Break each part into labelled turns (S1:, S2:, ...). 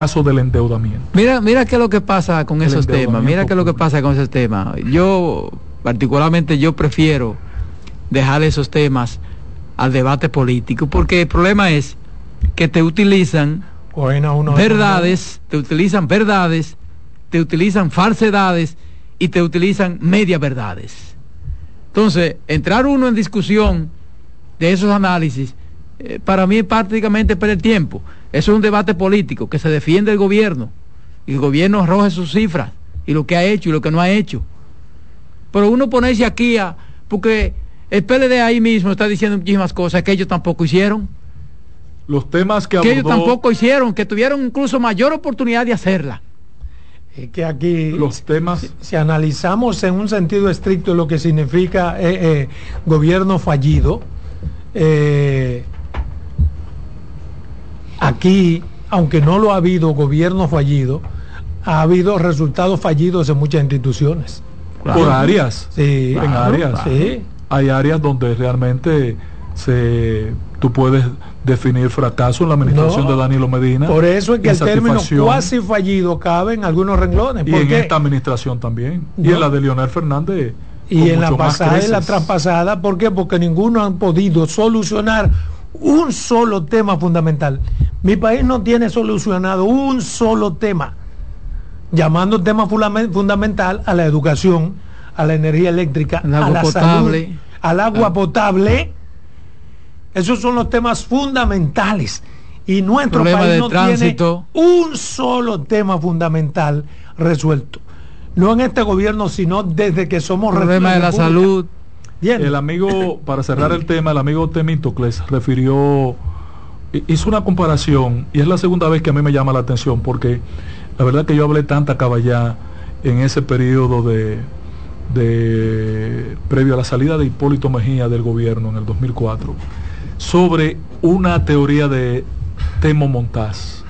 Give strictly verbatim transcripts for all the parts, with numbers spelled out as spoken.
S1: caso del endeudamiento.
S2: Mira, mira qué es lo que pasa con
S1: El
S2: esos temas, mira qué es lo que pasa con esos temas. Yo, particularmente, yo prefiero dejar esos temas al debate político, porque el problema es que te utilizan
S3: uno
S2: verdades, te utilizan verdades, te utilizan falsedades y te utilizan media verdades. Entonces, entrar uno en discusión de esos análisis, eh, para mí es prácticamente perder tiempo. Eso es un debate político, que se defiende el gobierno, y el gobierno arroje sus cifras, y lo que ha hecho y lo que no ha hecho. Pero uno ponerse aquí a, porque el P L D ahí mismo está diciendo muchísimas cosas que ellos tampoco hicieron.
S1: Los temas que,
S2: que
S1: abordó,
S2: ellos tampoco hicieron, que tuvieron incluso mayor oportunidad de hacerla.
S3: Es que aquí,
S1: los temas,
S3: si, si analizamos en un sentido estricto lo que significa eh, eh, gobierno fallido, eh, aquí, aunque no lo ha habido gobierno fallido, ha habido resultados fallidos en muchas instituciones.
S1: Claro. Por áreas,
S3: sí,
S1: en
S3: claro,
S1: áreas,
S3: sí.
S1: Hay áreas donde realmente se, tú puedes definir fracaso en la administración no, de Danilo Medina.
S3: Por eso es que el término cuasi fallido cabe en algunos renglones.
S1: Y en esta administración también, no. Y en la de Leonel Fernández.
S3: Y en la pasada y la traspasada, ¿por qué? Porque ninguno han podido solucionar un solo tema fundamental. Mi país no tiene solucionado un solo tema, llamando tema fundamental a la educación, a la energía eléctrica, a la potable. salud, al agua ah. potable. Esos son los temas fundamentales. Y nuestro
S2: Problema
S3: país
S2: de
S3: no
S2: tránsito.
S3: tiene un solo tema fundamental resuelto. No en este gobierno, sino desde que somos
S2: problema de la salud.
S1: Bien. El amigo, para cerrar el tema, el amigo Temístocles refirió, hizo una comparación, y es la segunda vez que a mí me llama la atención, porque la verdad que yo hablé tanta caballá en ese periodo de, de previo a la salida de Hipólito Mejía del gobierno en el dos mil cuatro, sobre una teoría de Temo Montaz.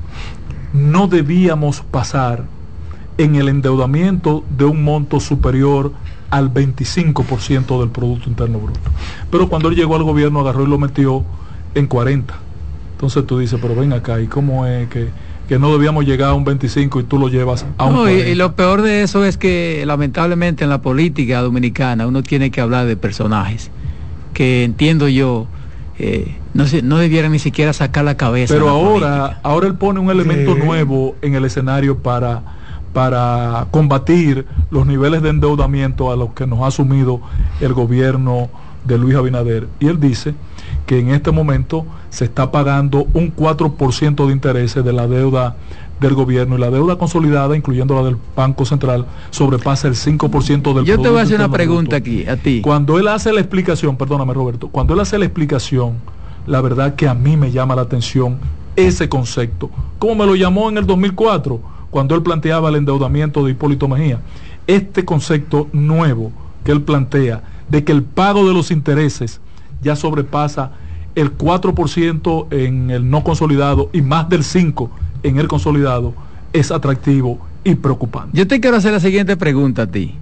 S1: No debíamos pasar en el endeudamiento de un monto superior al veinticinco por ciento del Producto Interno Bruto. Pero cuando él llegó al gobierno agarró y lo metió en cuarenta. Entonces tú dices, pero ven acá, ¿y cómo es que, que no debíamos llegar a un veinticinco y tú lo llevas a un
S2: no,
S1: cuarenta?
S2: Y, y lo peor de eso es que lamentablemente en la política dominicana uno tiene que hablar de personajes que entiendo yo eh, no, se, no debieran ni siquiera sacar la cabeza.
S1: Pero
S2: la
S1: ahora,
S2: política.
S1: ahora él pone un elemento sí. nuevo en el escenario para... para combatir los niveles de endeudamiento a los que nos ha asumido el gobierno de Luis Abinader. Y él dice que en este momento se está pagando un cuatro por ciento de intereses de la deuda del gobierno, y la deuda consolidada, incluyendo la del Banco Central, sobrepasa el cinco por ciento del
S2: Yo
S1: Producto
S2: te voy a hacer
S1: Interno
S2: una pregunta
S1: Bruto.
S2: aquí, a ti.
S1: Cuando él hace la explicación, perdóname Roberto, cuando él hace la explicación, la verdad que a mí me llama la atención ese concepto. ¿Cómo me lo llamó en el dos mil cuatro? Cuando él planteaba el endeudamiento de Hipólito Mejía. Este concepto nuevo que él plantea, de que el pago de los intereses ya sobrepasa el cuatro por ciento en el no consolidado y más del cinco por ciento en el consolidado, es atractivo y preocupante.
S2: Yo te quiero hacer la siguiente pregunta a ti.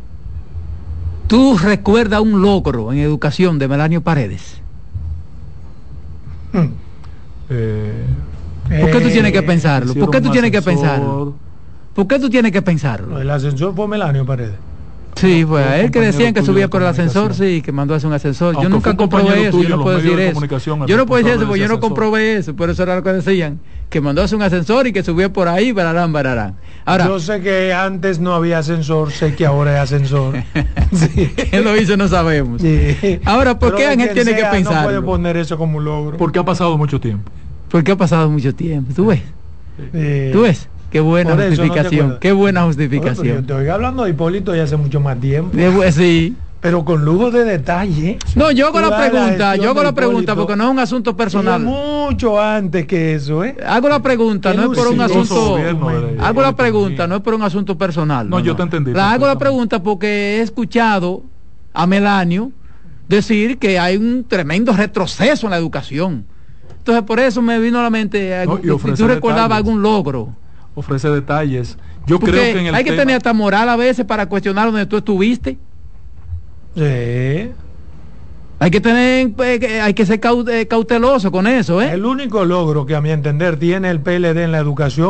S2: ¿Tú recuerdas un logro en educación de Melanio Paredes?
S1: Hmm. Eh...
S2: ¿Por qué tú tienes que pensarlo? ¿Por qué tú tienes que pensarlo? ¿Por qué tú tienes que pensarlo?
S3: El ascensor fue Melanio Paredes.
S2: Sí, fue a él que decían que subía por el ascensor, sí, que mandó a hacer un ascensor. Aunque yo nunca comprobé eso, yo no puedo decir eso. Yo no puedo decir eso porque yo no comprobé eso, por eso era lo que decían, que mandó a hacer un ascensor y que subía por ahí, bararán, bararán. Ahora,
S3: yo sé que antes no había ascensor, sé que ahora hay ascensor.
S2: Sí. ¿Quién lo hizo? No sabemos. Sí. Ahora, ¿por qué Ángel tiene que pensar?
S3: No puede poner eso como un logro.
S1: Porque ha pasado mucho tiempo.
S2: Porque ha pasado mucho tiempo. ¿Tú ves?
S3: Sí.
S2: ¿Tú ves? Qué buena justificación. No qué buena justificación.
S3: Oye, yo estoy hablando de Hipólito ya hace mucho más tiempo.
S2: Sí.
S3: Pero con lujo de detalle.
S2: No, yo hago la pregunta, yo hago la pregunta porque no es un asunto personal.
S3: Mucho antes que eso, ¿eh?
S2: Hago la pregunta, no es por un asunto. Hago la pregunta, no es por un asunto personal.
S1: No, yo te entendí.
S2: La hago la pregunta porque he escuchado a Melanio decir que hay un tremendo retroceso en la educación. Entonces por eso me vino a la mente, no, si tú recordabas algún logro.
S1: Ofrece detalles. Yo
S2: Porque
S1: creo que en el
S2: hay que
S1: tema...
S2: tener hasta moral a veces para cuestionar donde tú estuviste.
S3: Sí.
S2: Hay que tener, hay que ser cauteloso con eso, ¿eh?
S3: El único logro que a mi entender tiene el P L D en la educación